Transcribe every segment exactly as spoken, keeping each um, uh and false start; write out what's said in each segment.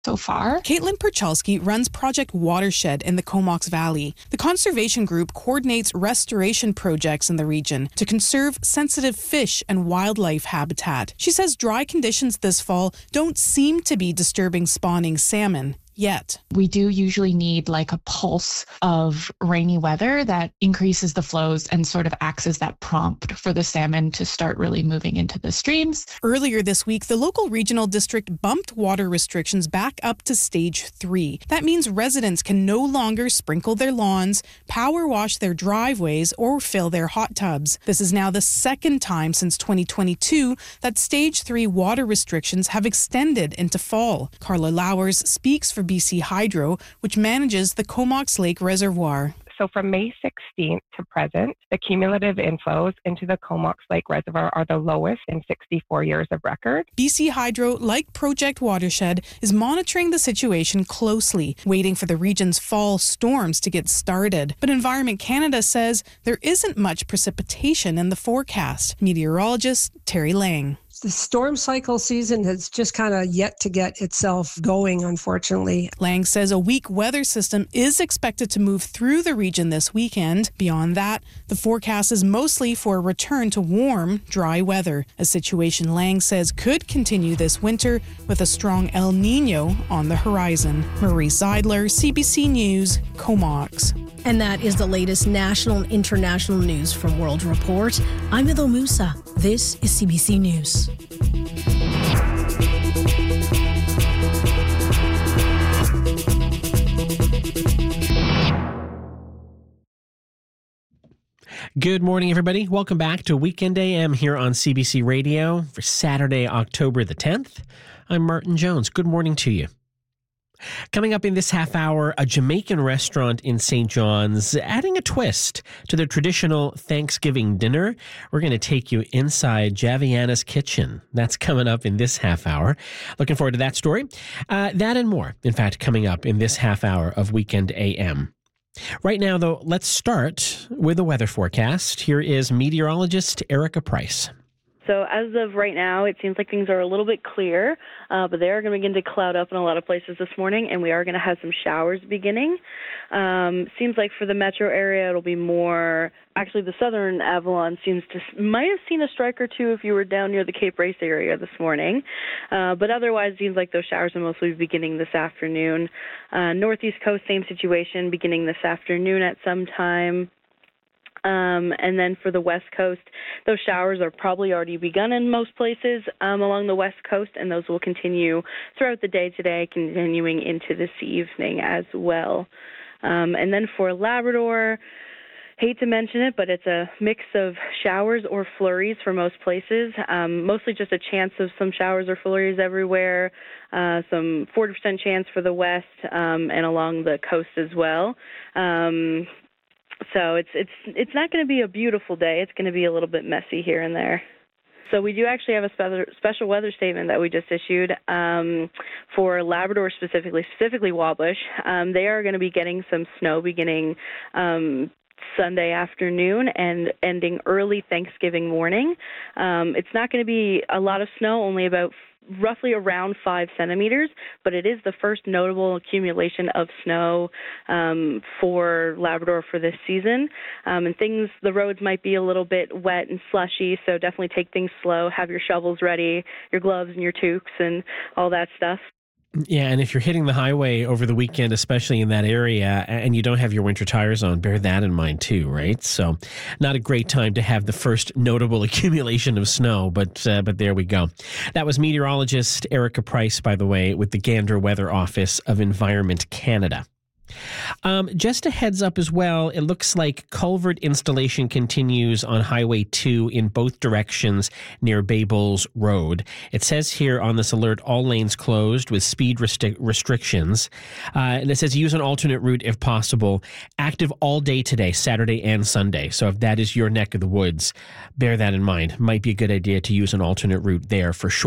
so far. Caitlin Perchalski runs Project Watershed in the Comox Valley. The conservation group coordinates restoration projects in the region to conserve sensitive fish and wildlife habitat. She says dry conditions this fall don't seem to be disturbing spawning salmon yet. We do usually need like a pulse of rainy weather that increases the flows and sort of acts as that prompt for the salmon to start really moving into the streams. Earlier this week, the local regional district bumped water restrictions back up to stage three. That means residents can no longer sprinkle their lawns, power wash their driveways, or fill their hot tubs. This is now the second time since twenty twenty-two that stage three water restrictions have extended into fall. Carla Lowers speaks for B C Hydro, which manages the Comox Lake Reservoir. So from May sixteenth to present, the cumulative inflows into the Comox Lake Reservoir are the lowest in sixty-four years of record. B C Hydro, like Project Watershed, is monitoring the situation closely, waiting for the region's fall storms to get started. But Environment Canada says there isn't much precipitation in the forecast. Meteorologist Terry Lang. The storm cycle season has just kind of yet to get itself going, unfortunately. Lang says a weak weather system is expected to move through the region this weekend. Beyond that, the forecast is mostly for a return to warm, dry weather, a situation Lang says could continue this winter with a strong El Nino on the horizon. Marie Seidler, C B C News, Comox. And that is the latest national and international news from World Report. I'm Ethel Musa. This is C B C News. Good morning, everybody. Welcome back to Weekend A M here on C B C Radio for Saturday, October the tenth. I'm Martin Jones. Good morning to you. Coming up in this half hour, a Jamaican restaurant in Saint John's adding a twist to their traditional Thanksgiving dinner. We're going to take you inside Javiana's kitchen. That's coming up in this half hour. Looking forward to that story. Uh, that and more, in fact, coming up in this half hour of Weekend A M. Right now, though, let's start with the weather forecast. Here is meteorologist Erica Price. So as of right now, it seems like things are a little bit clear, uh, but they are going to begin to cloud up in a lot of places this morning, and we are going to have some showers beginning. Um, seems like for the metro area, it'll be more, actually the southern Avalon seems to, might have seen a strike or two if you were down near the Cape Race area this morning, uh, but otherwise it seems like those showers will mostly be beginning this afternoon. Uh, Northeast Coast, same situation, beginning this afternoon at some time. Um, and then for the West Coast, those showers are probably already begun in most places um, along the West Coast, and those will continue throughout the day today, continuing into this evening as well. Um, and then for Labrador, hate to mention it, but it's a mix of showers or flurries for most places, um, mostly just a chance of some showers or flurries everywhere, uh, some forty percent chance for the west um, and along the coast as well. Um, So it's it's it's not going to be a beautiful day. It's going to be a little bit messy here and there. So we do actually have a spe- special weather statement that we just issued um, for Labrador specifically, specifically Wabush. Um, they are going to be getting some snow beginning um, Sunday afternoon and ending early Thanksgiving morning. Um, it's not going to be a lot of snow, only about roughly around five centimeters, but it is the first notable accumulation of snow um, for Labrador for this season. Um, and things, the roads might be a little bit wet and slushy, so definitely take things slow. Have your shovels ready, your gloves and your toques and all that stuff. Yeah, and if you're hitting the highway over the weekend, especially in that area, and you don't have your winter tires on, bear that in mind too, right? So not a great time to have the first notable accumulation of snow, but uh, but there we go. That was meteorologist Erica Price, by the way, with the Gander Weather Office of Environment Canada. Um, just a heads up as well, it looks like culvert installation continues on Highway two in both directions near Babels Road. It says here on this alert, all lanes closed with speed resti- restrictions. Uh, and it says use an alternate route if possible. Active all day today, Saturday and Sunday. So if that is your neck of the woods, bear that in mind. Might be a good idea to use an alternate route there for sure.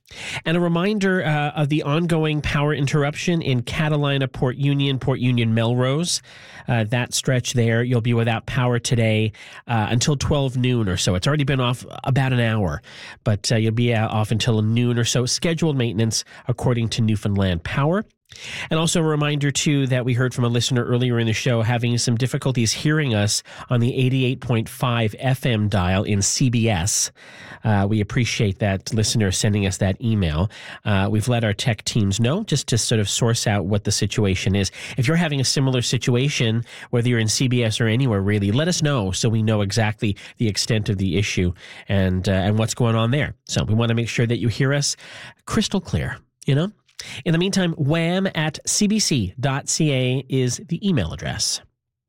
And a reminder uh, of the ongoing power interruption in Catalina, Port Union, Port Union, Melrose. Uh, that stretch there, you'll be without power today uh, until twelve noon or so. It's already been off about an hour, but uh, you'll be uh, off until noon or so. Scheduled maintenance according to Newfoundland Power. And also a reminder, too, that we heard from a listener earlier in the show having some difficulties hearing us on the eighty-eight point five F M dial in C B S. Uh, we appreciate that listener sending us that email. Uh, we've let our tech teams know just to sort of source out what the situation is. If you're having a similar situation, whether you're in C B S or anywhere really, let us know so we know exactly the extent of the issue and, uh, and what's going on there. So we want to make sure that you hear us crystal clear, you know? In the meantime, wham at c b c dot c a is the email address.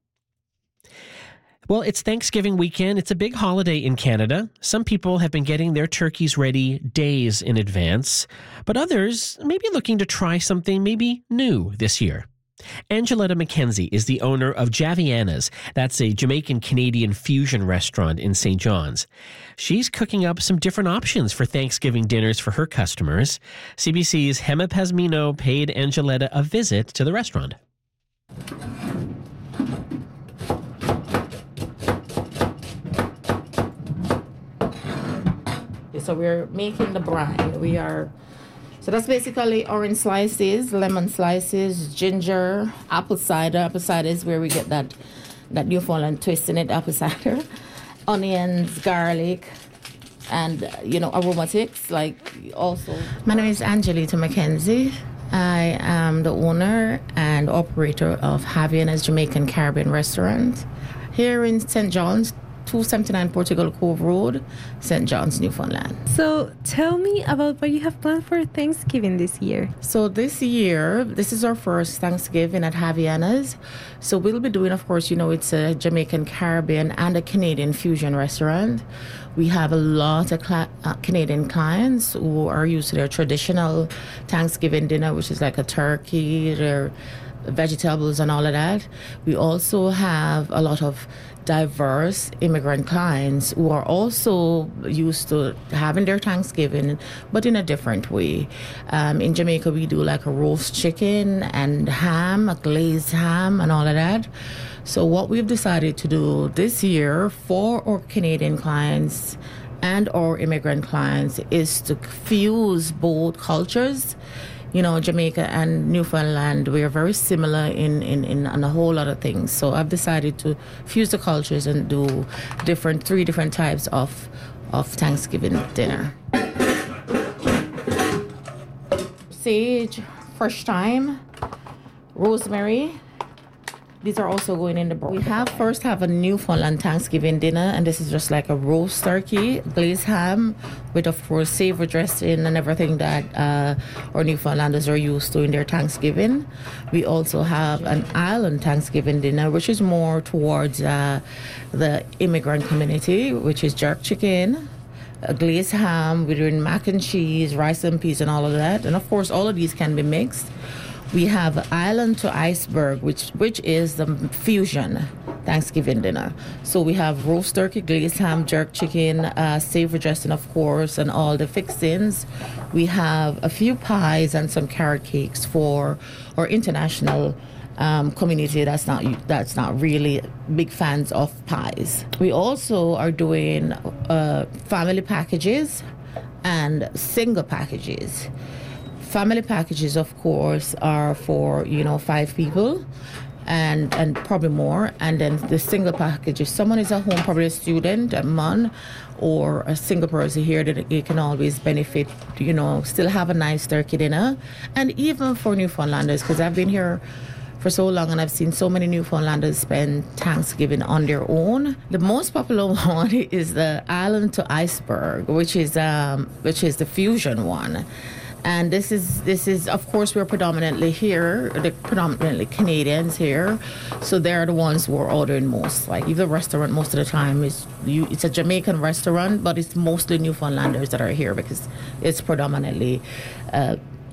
Well, it's Thanksgiving weekend. It's a big holiday in Canada. Some people have been getting their turkeys ready days in advance, but others may be looking to try something maybe new this year. Angeletta McKenzie is the owner of Javiana's. That's a Jamaican-Canadian fusion restaurant in Saint John's. She's cooking up some different options for Thanksgiving dinners for her customers. C B C's Hema Pasmino paid Angeletta a visit to the restaurant. So we're making the brine. We are... So that's basically orange slices, lemon slices, ginger, apple cider. Apple cider is where we get that that Newfoundland twist in it, apple cider. Onions, garlic, and, you know, aromatics, like also. My name is Angeletta McKenzie. I am the owner and operator of Javiana's Jamaican Caribbean Restaurant here in Saint John's, two seventy-nine Portugal Cove Road, Saint John's, Newfoundland. So tell me about what you have planned for Thanksgiving this year. So this year, this is our first Thanksgiving at Javiana's. So we'll be doing, of course, you know, it's a Jamaican Caribbean and a Canadian fusion restaurant. We have a lot of cl- uh, Canadian clients who are used to their traditional Thanksgiving dinner, which is like a turkey, their vegetables and all of that. We also have a lot of diverse immigrant clients who are also used to having their Thanksgiving, but in a different way. Um, in Jamaica, we do like a roast chicken and ham, a glazed ham and all of that. So what we've decided to do this year for our Canadian clients and our immigrant clients is to fuse both cultures. You know, Jamaica and Newfoundland, we are very similar in, in, in on a whole lot of things. So I've decided to fuse the cultures and do different, three different types of, of Thanksgiving dinner. Sage, fresh thyme, rosemary. These are also going in the bowl. We have first have a Newfoundland Thanksgiving dinner, and this is just like a roast turkey, glazed ham, with of course savory dressing and everything that uh, our Newfoundlanders are used to in their Thanksgiving. We also have an island Thanksgiving dinner, which is more towards uh, the immigrant community, which is jerk chicken, a glazed ham, we're doing mac and cheese, rice and peas, and all of that. And of course, all of these can be mixed. We have island to iceberg, which which is the fusion Thanksgiving dinner. So we have roast turkey, glazed ham, jerk chicken, uh, savory dressing, of course, and all the fixings. We have a few pies and some carrot cakes for our international um, community that's not that's not really big fans of pies. We also are doing uh, family packages and single packages. Family packages, of course, are for, you know, five people and and probably more. And then the single package, if someone is at home, probably a student, a mom, or a single person here, that it can always benefit, you know, still have a nice turkey dinner. And even for Newfoundlanders, because I've been here for so long and I've seen so many Newfoundlanders spend Thanksgiving on their own. The most popular one is the island to iceberg, which is um, which is the fusion one. And this is, this is, of course, we're predominantly here, the predominantly Canadians here, so they're the ones who are ordering most. Like, even the restaurant most of the time is, you, it's a Jamaican restaurant, but it's mostly Newfoundlanders that are here because it's predominantly uh,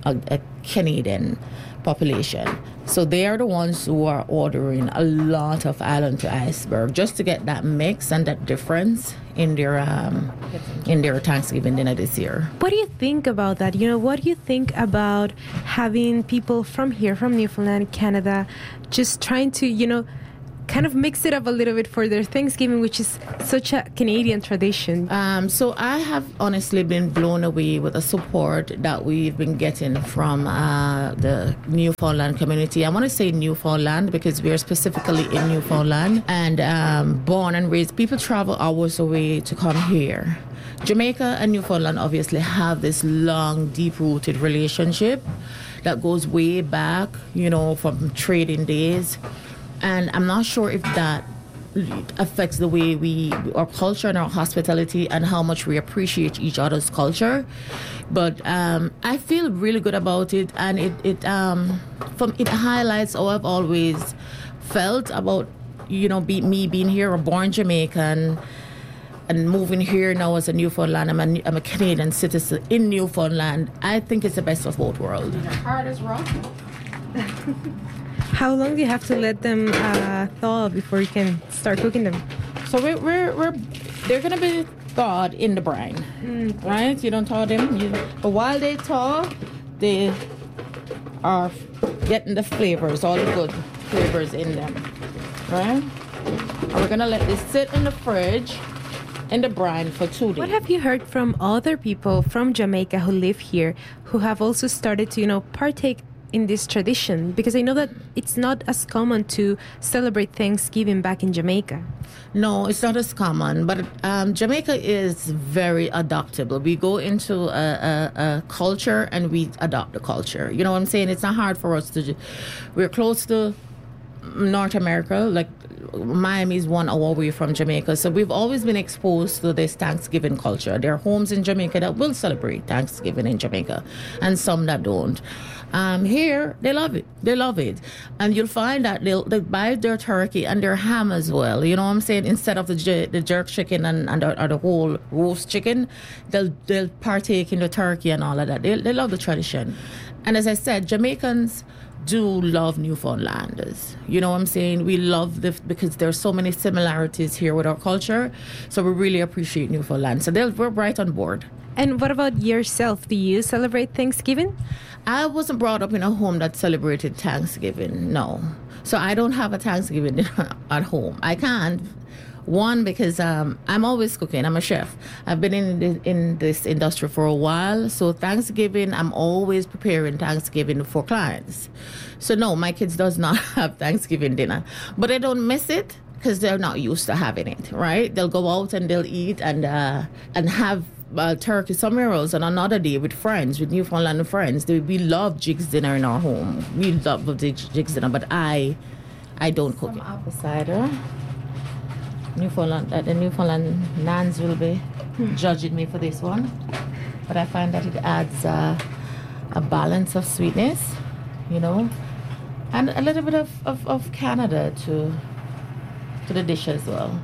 a, a Canadian population. So they are the ones who are ordering a lot of island to iceberg just to get that mix and that difference in their um, in their Thanksgiving dinner this year. What do you think about that? You know, what do you think about having people from here, from Newfoundland, Canada, just trying to, you know, kind of mix it up a little bit for their Thanksgiving, which is such a Canadian tradition? Um, so I have honestly been blown away with the support that we've been getting from uh, the Newfoundland community. I want to say Newfoundland because we are specifically in Newfoundland and um, born and raised. People travel hours away to come here. Jamaica and Newfoundland obviously have this long, deep-rooted relationship that goes way back, you know, from trading days. And I'm not sure if that affects the way we, our culture and our hospitality and how much we appreciate each other's culture. But um, I feel really good about it, and it it um, from it highlights how I've always felt about, you know, be, me being here, a born Jamaican, and moving here now as a Newfoundland. I'm a, I'm a Canadian citizen in Newfoundland. I think it's the best of both worlds. Heart is rock. How long do you have to let them uh, thaw before you can start cooking them? So we're, we're, we're they're gonna be thawed in the brine, mm. right? You don't thaw them, you, but while they thaw, they are getting the flavors, all the good flavors in them, right? And we're gonna let this sit in the fridge in the brine for two days. What have you heard from other people from Jamaica who live here who have also started to, you know, partake in this tradition? Because I know that it's not as common to celebrate Thanksgiving back in Jamaica. No, it's not as common, but um, Jamaica is very adoptable. We go into a, a, a culture and we adopt the culture. You know what I'm saying? It's not hard for us to. We're close to North America, like Miami is one hour away from Jamaica, so we've always been exposed to this Thanksgiving culture. There are homes in Jamaica that will celebrate Thanksgiving in Jamaica, and some that don't. Um, here, they love it. They love it. And you'll find that they'll, they'll buy their turkey and their ham as well. You know what I'm saying? Instead of the j- the jerk chicken and, and the, or the whole roast chicken, they'll they'll partake in the turkey and all of that. They, they love the tradition. And as I said, Jamaicans do love Newfoundlanders. You know what I'm saying? We love the because there's so many similarities here with our culture. So we really appreciate Newfoundland. So they'll, we're right on board. And what about yourself? Do you celebrate Thanksgiving? I wasn't brought up in a home that celebrated Thanksgiving, no. So I don't have a Thanksgiving dinner at home. I can't. One, because um, I'm always cooking. I'm a chef. I've been in this, in this industry for a while. So Thanksgiving, I'm always preparing Thanksgiving for clients. So no, my kids does not have Thanksgiving dinner. But I don't miss it because they're not used to having it, right? They'll go out and they'll eat and uh, and have uh, turkey somewhere else on another day with friends, with Newfoundland friends. They, we love Jigs dinner in our home. We love the Jigs dinner, but I I don't cook Some it. Apple cider. Newfoundland, uh, the Newfoundland nans will be judging me for this one, but I find that it adds uh, a balance of sweetness, you know, and a little bit of, of, of Canada to to the dish as well.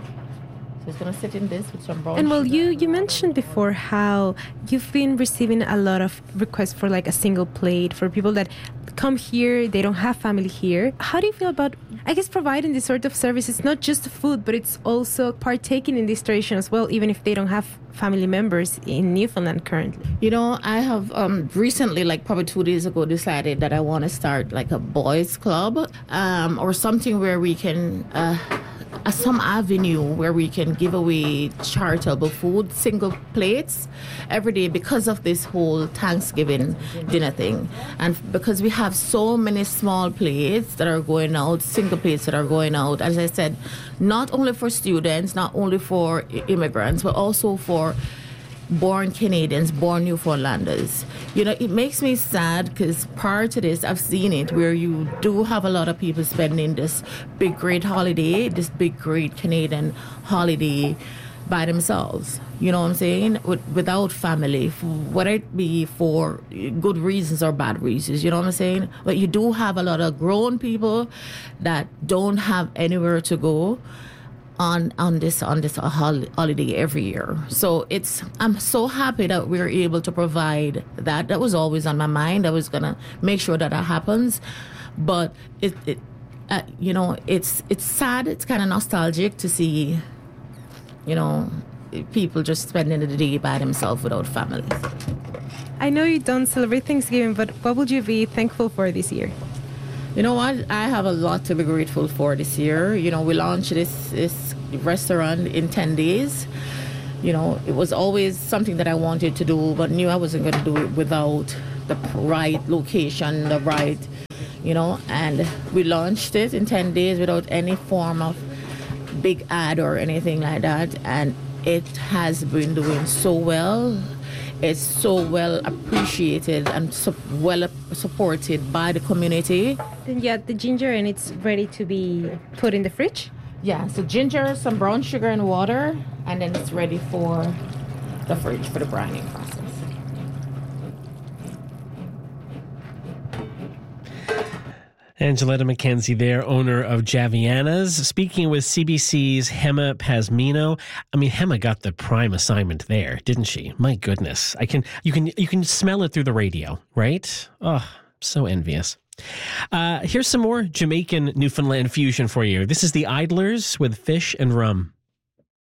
So it's gonna sit in this with some brown And well, sugar. you you mentioned before how you've been receiving a lot of requests for like a single plate for people that come here, they don't have family here. How do you feel about, I guess, providing this sort of service? It's not just food, but it's also partaking in this tradition as well, even if they don't have family members in Newfoundland currently. You know, I have um, recently, like probably two days ago, decided that I want to start like a boys club um, or something where we can, uh, uh, some avenue where we can give away charitable food, single plates every day because of this whole Thanksgiving dinner thing. And because we have so many small plates that are going out, single plates that are going out, as I said, not only for students, not only for immigrants, but also for born Canadians, born Newfoundlanders. You know, it makes me sad because prior to this, I've seen it where you do have a lot of people spending this big, great holiday, this big, great Canadian holiday by themselves. You know what I'm saying? With, without family, whether it be for good reasons or bad reasons. You know what I'm saying? But you do have a lot of grown people that don't have anywhere to go on on this on this hol- holiday every year. So it's I'm so happy that we're able to provide that. That was always on my mind. I was gonna make sure that that happens, but it, it uh, you know, it's it's sad. It's kind of nostalgic to see, you know, people just spending the day by themselves without families. I know you don't celebrate Thanksgiving, but what would you be thankful for this year? You know what? I have a lot to be grateful for this year. You know, we launched this, this restaurant in ten days. You know, it was always something that I wanted to do, but knew I wasn't going to do it without the right location, the right, you know, and we launched it in ten days without any form of big ad or anything like that. And it has been doing so well. It's so well appreciated and su- well supported by the community. Then you add the ginger and it's ready to be put in the fridge? Yeah, so ginger, some brown sugar and water, and then it's ready for the fridge for the brining process. Angeletta McKenzie there, owner of Javiana's, speaking with C B C's Hema Pasmino. I mean, Hema got the prime assignment there, didn't she? My goodness. I can you can you can smell it through the radio, right? Oh, so envious. Uh, here's some more Jamaican Newfoundland fusion for you. This is the Idlers with Fish and Rum.